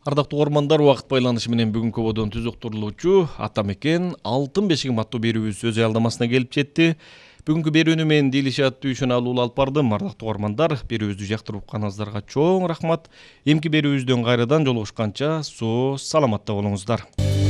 Ардактуу угармандар, убакыт байланышы менен бүгүнкү ободон түз уктурулуучу Ата мекен алтын бешигим аттуу берүүбүз өз аялдамасына келип жетти. Бүгүнкү берүүнү мен Дилишат Дүйшөналуу алып бардым. Ардактуу угармандар, берүүбүздү жактырып укканыңыздарга чоң рахмат. Эмки берүүбүздөн кайрадан жолугушканча саламатта болуңуздар.